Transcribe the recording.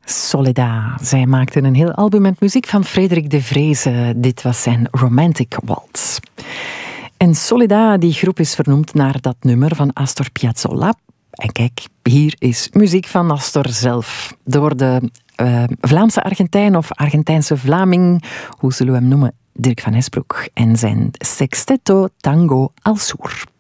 Soledad. Zij maakte een heel album met muziek van Frederik de Vreese. Dit was zijn Romantic Waltz. En Soledad, die groep is vernoemd naar dat nummer van Astor Piazzolla. En kijk, hier is muziek van Astor zelf. Door de Vlaamse Argentijn of Argentijnse Vlaming, hoe zullen we hem noemen? Dirk van Esbroek en zijn Sexteto Tango al Sur.